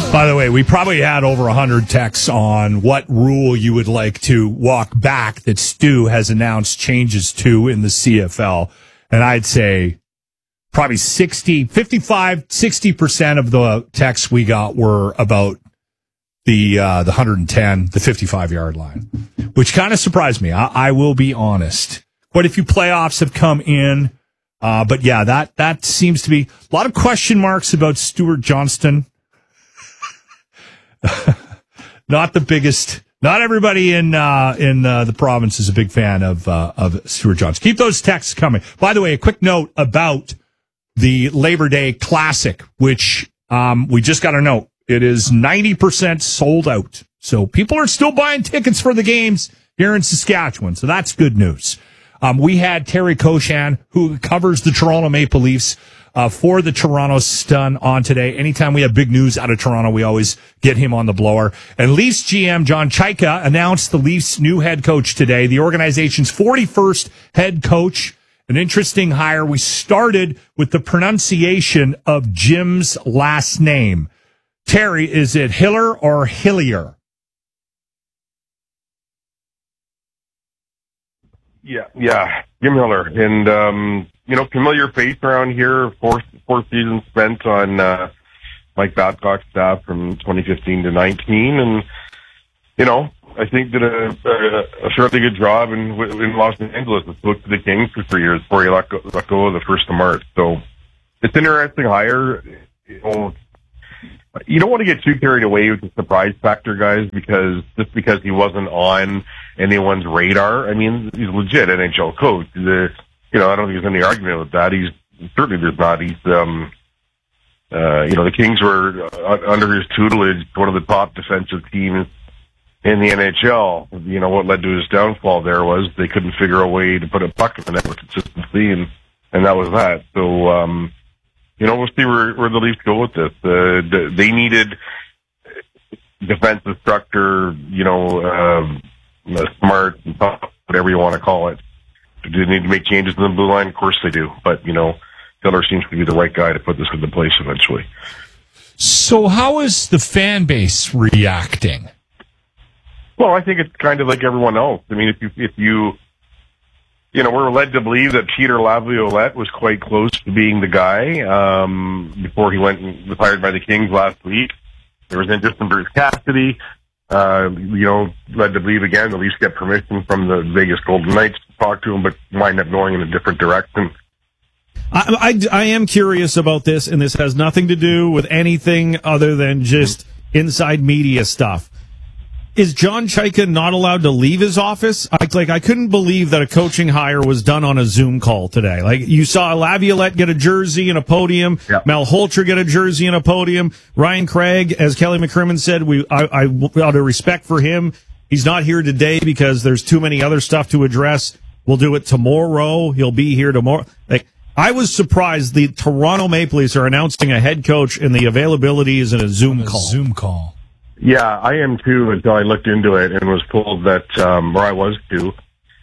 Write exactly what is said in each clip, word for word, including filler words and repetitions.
By the way, we probably had over one hundred texts on what rule you would like to walk back that Stu has announced changes to in the C F L. And I'd say probably sixty, fifty-five, sixty percent of the texts we got were about the uh, the one hundred ten, the fifty-five-yard line, which kind of surprised me. I, I will be honest. Quite a few playoffs have come in. Uh, but, yeah, that, that seems to be a lot of question marks about Stuart Johnston. Not the biggest. Not everybody in uh, in uh, the province is a big fan of uh, of Stuart Johnston. Keep those texts coming. By the way, a quick note about the Labor Day Classic, which um, we just got a note. It is ninety percent sold out. So people are still buying tickets for the games here in Saskatchewan. So that's good news. Um, we had Terry Koshan, who covers the Toronto Maple Leafs uh, for the Toronto Sun on today. Anytime we have big news out of Toronto, we always get him on the blower. And Leafs G M John Chayka announced the Leafs' new head coach today, the organization's forty-first head coach. An interesting hire. We started with the pronunciation of Jim's last name. Terry, is it Hiller or Hillier? Yeah, yeah, Jim Hiller, and um, you know, familiar face around here. Four four seasons spent on uh, Mike Babcock's staff from twenty fifteen to nineteen, and you know, I think did a, a, a fairly good job in in Los Angeles. Spoke to the Kings for three years before he let go, let go of the first of March. So it's an interesting hire. You know, you don't want to get too carried away with the surprise factor, guys, because just because he wasn't on anyone's radar, I mean, he's a legit N H L coach. The, you know, I don't think there's any argument with that. He's certainly there's not. He's, um, uh, you know, the Kings were uh, under his tutelage one of the top defensive teams in the N H L. You know, what led to his downfall there was they couldn't figure a way to put a puck in the net with consistency, and and that was that. So. um You know, we'll see where, where the Leafs go with this. Uh, the, they needed defensive structure, you know, um, smart, whatever you want to call it. Do they need to make changes in the blue line? Of course they do. But, you know, Tiller seems to be the right guy to put this into place eventually. So how is the fan base reacting? Well, I think it's kind of like everyone else. I mean, if you, if you, You know, we're led to believe that Peter Laviolette was quite close to being the guy um, before he went and was hired by the Kings last week. There was interest in Bruce Cassidy. Uh, you know, led to believe again, at least get permission from the Vegas Golden Knights to talk to him, but wind up going in a different direction. I, I, I am curious about this, and this has nothing to do with anything other than just inside media stuff. Is John Chayka not allowed to leave his office? I, like, I couldn't believe that a coaching hire was done on a Zoom call today. Like, you saw Laviolette get a jersey and a podium, yep. Malholtra get a jersey and a podium. Ryan Craig, as Kelly McCrimmon said, we I, I out of respect for him, he's not here today because there's too many other stuff to address. We'll do it tomorrow. He'll be here tomorrow. Like, I was surprised the Toronto Maple Leafs are announcing a head coach and the availability is in a Zoom a call. Zoom call. Yeah, I am too, until I looked into it and was told that, um, or I was too,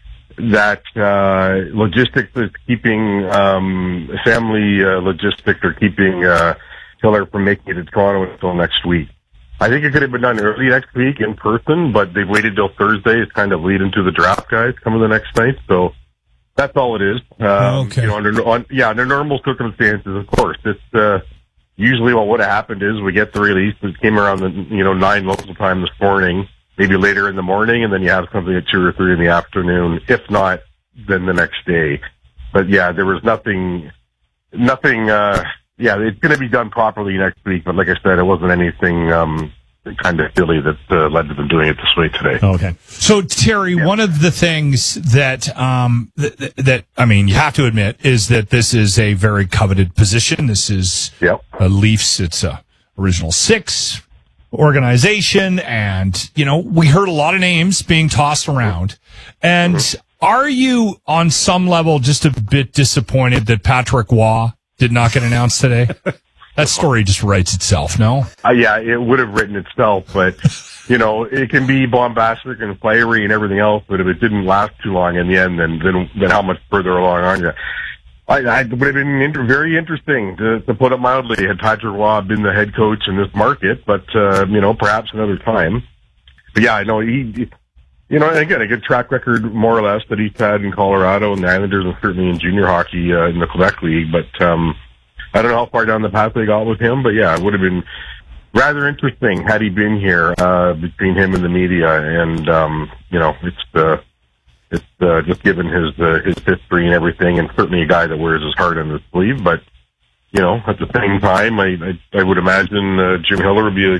that, uh, logistics is keeping, um, family, uh, logistics are keeping, uh, Tiller from making it to Toronto until next week. I think it could have been done early next week in person, but they've waited till Thursday. It's kind of lead into the draft guys coming the next night. So that's all it is. Um, okay. You know, under, on, yeah, under normal circumstances, of course, it's, uh, usually what would have happened is we get the release. It came around the, you know, nine local time this morning, maybe later in the morning, and then you have something at two or three in the afternoon. If not, then the next day. But yeah, there was nothing, nothing, uh, yeah, it's going to be done properly next week. But like I said, it wasn't anything, um, kind of silly that uh, led to them doing it this way today. Okay. So, Terry, yeah. One of the things that, um, that, that, I mean, you have to admit is that this is a very coveted position. This is yep. a Leafs. It's a original six organization. And, you know, we heard a lot of names being tossed around. And mm-hmm. Are you on some level just a bit disappointed that Patrick Waugh did not get announced today? That story just writes itself, no? Uh, yeah, it would have written itself, but, you know, it can be bombastic and fiery and everything else, but if it didn't last too long in the end, then then, then how much further along are you? I, I would have been inter- very interesting, to, to put it mildly, had Patrick Roy been the head coach in this market, but, uh, you know, perhaps another time. But yeah, I know he, you know, again, a good track record, more or less, that he's had in Colorado and the Islanders and certainly in junior hockey, uh, in the Quebec League. But, um, I don't know how far down the path they got with him, but yeah, it would have been rather interesting had he been here, uh, between him and the media. And, um, you know, it's, uh, It's uh, just given his uh, his history and everything, and certainly a guy that wears his heart on his sleeve. But you know, at the same time, I I, I would imagine uh, Jim Hiller would be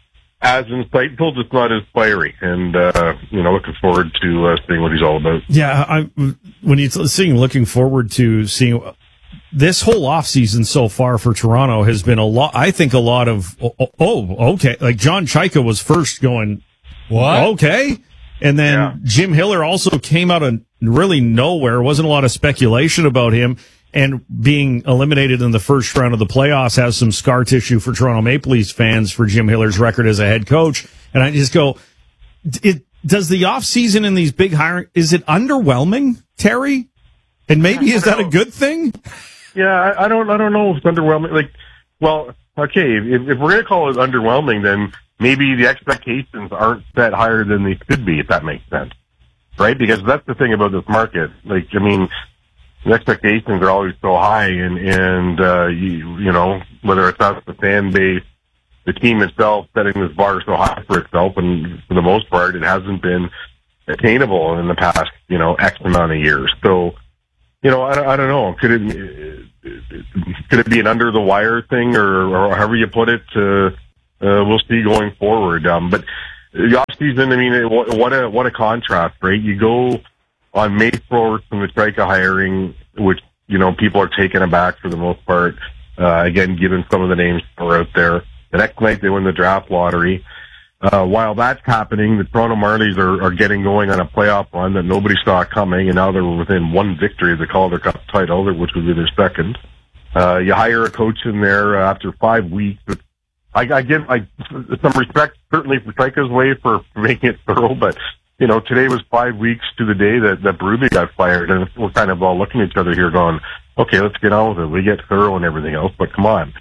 as insightful, just not as fiery. And uh, you know, looking forward to uh, seeing what he's all about. Yeah, I when you're seeing, looking forward to seeing this whole off season so far for Toronto has been a lot. I think a lot of oh, oh okay, like John Chayka was first going what okay. And then yeah. Jim Hiller also came out of really nowhere. Wasn't a lot of speculation about him, and being eliminated in the first round of the playoffs has some scar tissue for Toronto Maple Leafs fans for Jim Hiller's record as a head coach. And I just go, it, does the offseason in these big hiring, is it underwhelming, Terry? And maybe is that a good thing? Yeah, I, I don't, I don't know if it's underwhelming. Like, well, okay, if, if we're going to call it underwhelming, then maybe the expectations aren't set higher than they could be, if that makes sense. Right? Because that's the thing about this market. Like, I mean, the expectations are always so high, and, and, uh, you, you know, whether it's us, the fan base, the team itself setting this bar so high for itself, and for the most part, it hasn't been attainable in the past, you know, X amount of years. So, you know, I, I don't know. Could it, could it be an under the wire thing, or, or however you put it, uh, Uh, we'll see going forward. Um, but the off season, I mean, what a, what a contrast, right? You go on May fourth from the Chayka hiring, which, you know, people are taken aback for the most part. Uh, again, given some of the names that are out there. The next night they win the draft lottery. Uh, while that's happening, the Toronto Marlies are, are getting going on a playoff run that nobody saw coming, and now they're within one victory of the Calder Cup title, which would be their second. Uh, you hire a coach in there uh, after five weeks. But I, I give I, some respect, certainly, for Chayka's way for making it thorough, but, you know, today was five weeks to the day that, that Berube got fired, and we're kind of all looking at each other here going, okay, let's get on with it. We get thorough and everything else, but come on.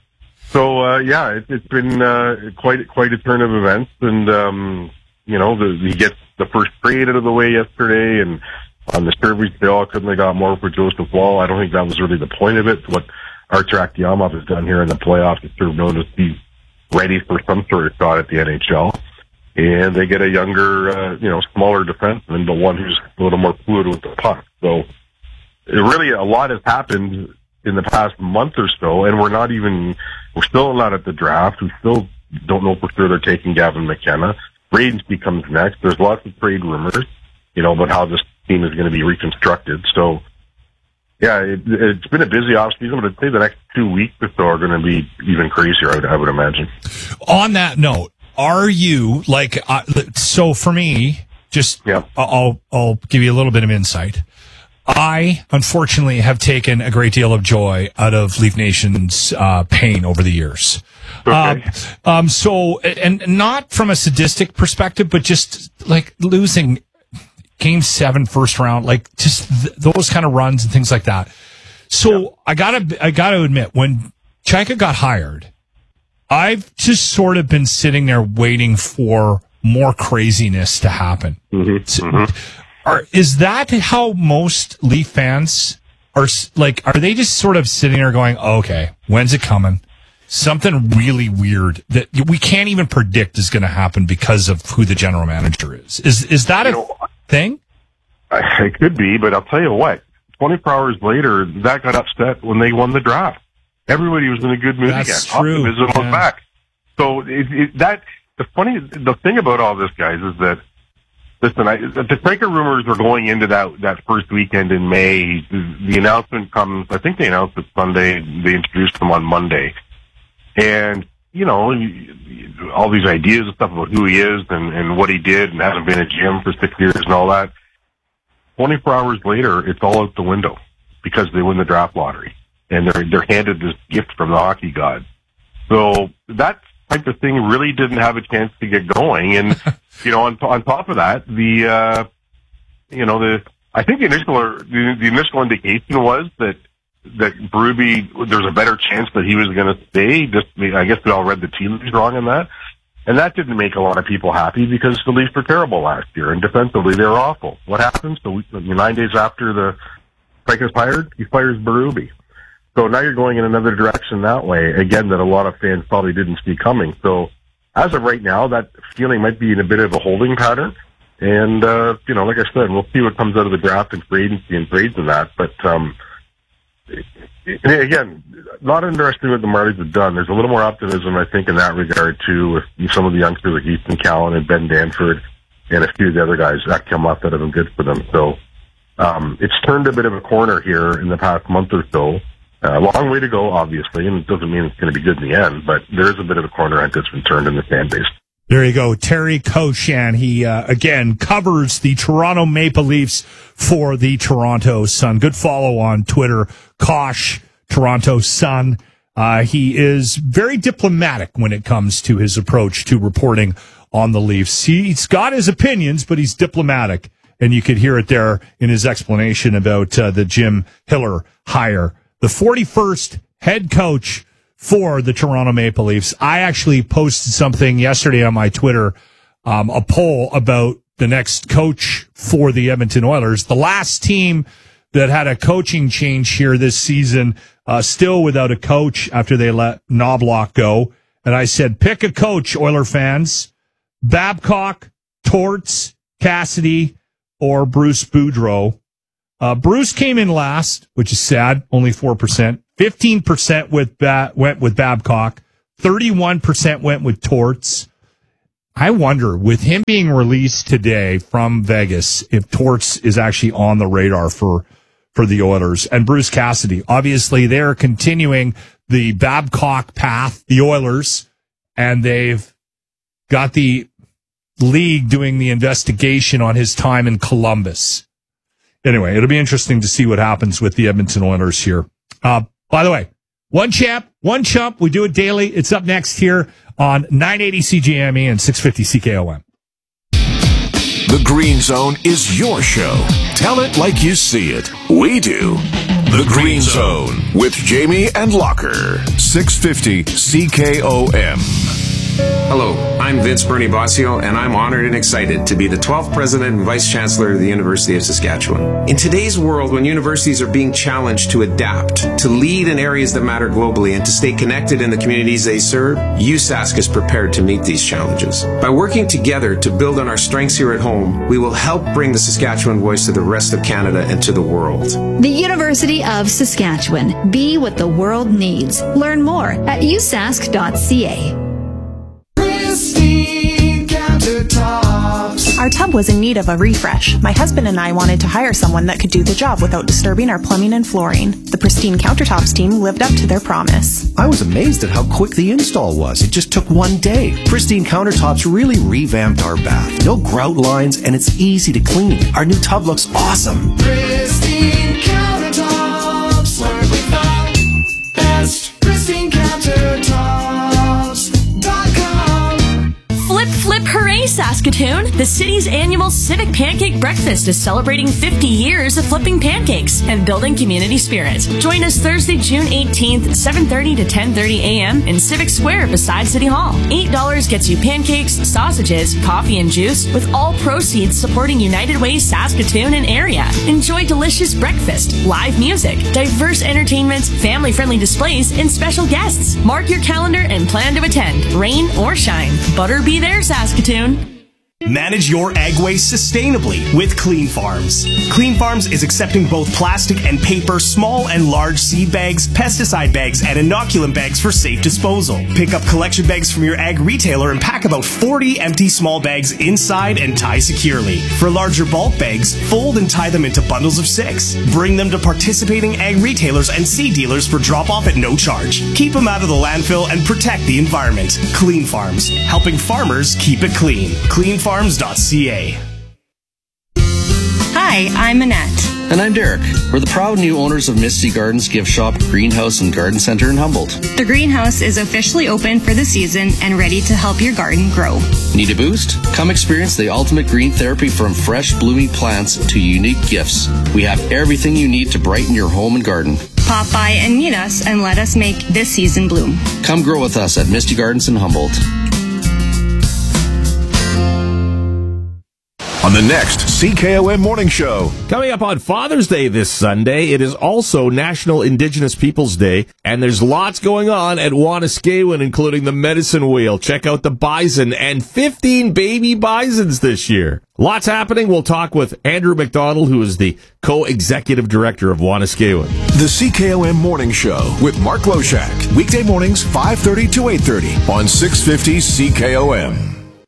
So, uh, yeah, it, it's been uh, quite quite a turn of events, and, um, you know, the, he gets the first trade out of the way yesterday, and on the surface, they all couldn't have got more for Joseph Woll. I don't think that was really the point of it. What Artur Aktyamov has done here in the playoffs is sort of notice he's ready for some sort of shot at the N H L. And they get a younger, uh, you know, smaller defenseman, but one who's a little more fluid with the puck. So it really, a lot has happened in the past month or so, and we're not even, we're still not at the draft. We still don't know for sure they're taking Gavin McKenna. Ragensky comes next. There's lots of trade rumors, you know, about how this team is going to be reconstructed. So, yeah, it, it's been a busy offseason, but I'd say the next two weeks or so are going to be even crazier, I would, I would imagine. On that note, are you, like, uh, so for me, just, yeah. I'll, I'll give you a little bit of insight. I, unfortunately, have taken a great deal of joy out of Leaf Nation's uh, pain over the years. Okay. Uh, um, so, and not from a sadistic perspective, but just, like, losing Game seven, first round, like just th- those kind of runs and things like that. So yeah. I gotta, I gotta admit, when Chayka got hired, I've just sort of been sitting there waiting for more craziness to happen. Mm-hmm. So, mm-hmm. Are, is that how most Leaf fans are? Like, are they just sort of sitting there going, "Okay, when's it coming?" Something really weird that we can't even predict is going to happen because of who the general manager is. Is is that you a know, thing? It could be, but I'll tell you what. twenty-four hours later, that got upset when they won the draft. Everybody was in a good mood That's again. True. Optimism yeah. was back. So it, it, that the funny, the thing about all this, guys, is that listen, I, the Chayka rumors are going into that that first weekend in May. The announcement comes. I think they announced it Sunday. They introduced them on Monday, and you know, all these ideas and stuff about who he is and, and what he did and hasn't been at gym for six years and all that. twenty-four hours later, it's all out the window because they win the draft lottery and they're they're handed this gift from the hockey god. So that type of thing really didn't have a chance to get going. And you know, on on top of that, the uh, you know the I think the initial the, the initial indication was that that Berube, there's a better chance that he was going to stay. Just, I guess we all read the tea leaves wrong on that. And that didn't make a lot of people happy because the Leafs were terrible last year, and defensively they were awful. What happens? So we, nine days after the Pike is hired, he fires Berube. So now you're going in another direction that way, again, that a lot of fans probably didn't see coming. So as of right now, that feeling might be in a bit of a holding pattern. And, uh, you know, like I said, we'll see what comes out of the draft and free agency and trades and that. But, um, again, not interested in what the Marlies have done. There's a little more optimism, I think, in that regard, too, with some of the youngsters like Easton Callan and Ben Danford and a few of the other guys that come up that have been good for them. So um, it's turned a bit of a corner here in the past month or so. A uh, long way to go, obviously, and it doesn't mean it's going to be good in the end, but there is a bit of a corner that's been turned in the fan base. There you go. Terry Koshan. He, uh, again, covers the Toronto Maple Leafs for the Toronto Sun. Good follow on Twitter. Kosh, Toronto Sun. Uh, he is very diplomatic when it comes to his approach to reporting on the Leafs. He's got his opinions, but he's diplomatic. And you could hear it there in his explanation about uh, the Jim Hiller hire. The forty-first head coach for the Toronto Maple Leafs. I actually posted something yesterday on my Twitter, um, a poll about the next coach for the Edmonton Oilers. The last team that had a coaching change here this season, uh, still without a coach after they let Knobloch go. And I said, pick a coach, Oiler fans. Babcock, Torts, Cassidy, or Bruce Boudreau. Uh, Bruce came in last, which is sad, only four percent. fifteen percent with ba- went with Babcock. thirty-one percent went with Torts. I wonder, with him being released today from Vegas, if Torts is actually on the radar for, for the Oilers. And Bruce Cassidy, obviously they're continuing the Babcock path, the Oilers, and they've got the league doing the investigation on his time in Columbus. Anyway, it'll be interesting to see what happens with the Edmonton Oilers here. Uh, by the way, one champ, one chump. We do it daily. It's up next here on nine eighty C J M E and six fifty C K O M. The Green Zone is your show. Tell it like you see it. We do. The Green Zone with Jamie and Locker. six fifty C K O M. Hello, I'm Vince Bernie Bossio, and I'm honored and excited to be the twelfth President and Vice Chancellor of the University of Saskatchewan. In today's world, when universities are being challenged to adapt, to lead in areas that matter globally, and to stay connected in the communities they serve, U S A S C is prepared to meet these challenges. By working together to build on our strengths here at home, we will help bring the Saskatchewan voice to the rest of Canada and to the world. The University of Saskatchewan. Be what the world needs. Learn more at u s a s c dot c a. Our tub was in need of a refresh. My husband and I wanted to hire someone that could do the job without disturbing our plumbing and flooring. The Pristine Countertops team lived up to their promise. I was amazed at how quick the install was. It just took one day. Pristine Countertops really revamped our bath. No grout lines, and it's easy to clean. Our new tub looks awesome. Pristine Countertops, work without best. Pristine Countertops dot com. Flip, flip, hooray, Saskatoon! The city's annual Civic Pancake Breakfast is celebrating fifty years of flipping pancakes and building community spirit. Join us Thursday, June eighteenth, seven thirty to ten thirty a.m. in Civic Square beside City Hall. eight dollars gets you pancakes, sausages, coffee, and juice, with all proceeds supporting United Way Saskatoon and area. Enjoy delicious breakfast, live music, diverse entertainment, family-friendly displays, and special guests. Mark your calendar and plan to attend, rain or shine. Butter be there, Saskatoon. Manage your ag waste sustainably with Clean Farms. Clean Farms is accepting both plastic and paper, small and large seed bags, pesticide bags, and inoculant bags for safe disposal. Pick up collection bags from your ag retailer and pack about forty empty small bags inside and tie securely. For larger bulk bags, fold and tie them into bundles of six. Bring them to participating ag retailers and seed dealers for drop-off at no charge. Keep them out of the landfill and protect the environment. Clean Farms, helping farmers keep it clean. Clean Farms. farms dot c a. Hi, I'm Annette. And I'm Derek. We're the proud new owners of Misty Gardens Gift Shop, Greenhouse, and Garden Center in Humboldt. The greenhouse is officially open for the season and ready to help your garden grow. Need a boost? Come experience the ultimate green therapy, from fresh blooming plants to unique gifts. We have everything you need to brighten your home and garden. Pop by and meet us and let us make this season bloom. Come grow with us at Misty Gardens in Humboldt. On the next C K O M Morning Show. Coming up on Father's Day this Sunday, it is also National Indigenous Peoples Day, and there's lots going on at Wanuskewin, including the Medicine Wheel. Check out the bison and fifteen baby bisons this year. Lots happening. We'll talk with Andrew McDonald, who is the co-executive director of Wanuskewin. The C K O M Morning Show with Mark Loshak. Weekday mornings, five thirty to eight thirty on six fifty C K O M.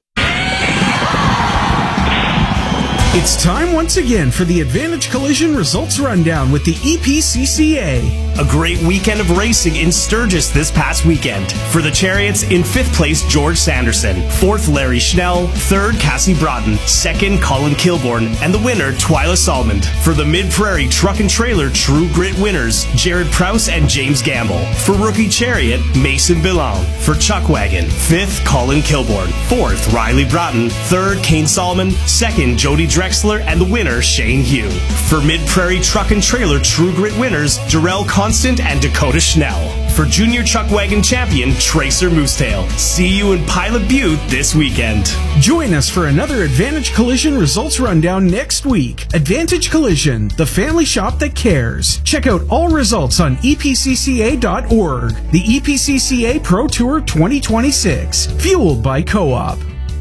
It's time once again for the Advantage Collision Results Rundown with the E P C C A. A great weekend of racing in Sturgis this past weekend. For the Chariots, in fifth place, George Sanderson. Fourth, Larry Schnell. Third, Cassie Broughton. Second, Colin Kilborn. And the winner, Twyla Salmond. For the Mid-Prairie Truck and Trailer True Grit winners, Jared Prowse and James Gamble. For Rookie Chariot, Mason Bilal. For Chuckwagon, fifth, Colin Kilborn. Fourth, Riley Broughton. Third, Kane Solomon. Second, Jody Drexler. And the winner, Shane Hugh. For Mid-Prairie Truck and Trailer True Grit winners, Jarrell Constant and Dakota Schnell. For Junior Chuckwagon Champion, Tracer Moosetail. See you in Pilot Butte this weekend. Join us for another Advantage Collision Results Rundown next week. Advantage Collision, the family shop that cares. Check out all results on E P C C A dot org. The E P C C A Pro Tour twenty twenty-six, fueled by Co-op.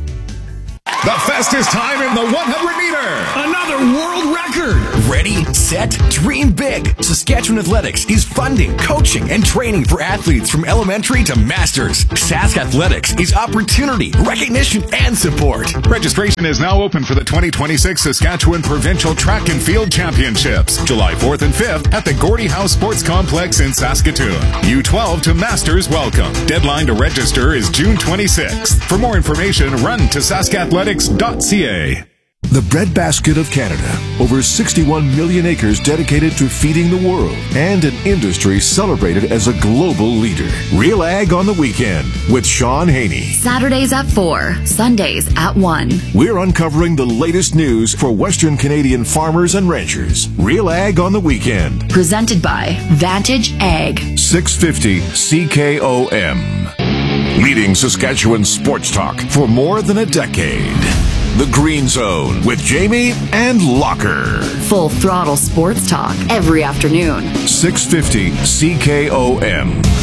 The fastest time in the one hundred meter. Another world record. Ready, set, dream big. Saskatchewan Athletics is funding, coaching, and training for athletes from elementary to masters. Sask Athletics is opportunity, recognition, and support. Registration is now open for the twenty twenty-six Saskatchewan Provincial Track and Field Championships, July fourth and fifth at the Gordie House Sports Complex in Saskatoon. U twelve to Masters welcome. Deadline to register is June twenty-sixth. For more information, run to sask athletics dot c a. The breadbasket of Canada. Over sixty-one million acres dedicated to feeding the world, and an industry celebrated as a global leader. Real Ag on the Weekend with Sean Haney. Saturdays at four, Sundays at one. We're uncovering the latest news for Western Canadian farmers and ranchers. Real Ag on the Weekend. Presented by Vantage Ag. six fifty C K O M. Leading Saskatchewan sports talk for more than a decade. The Green Zone with Jamie and Locker. Full throttle sports talk every afternoon. six fifty C K O M.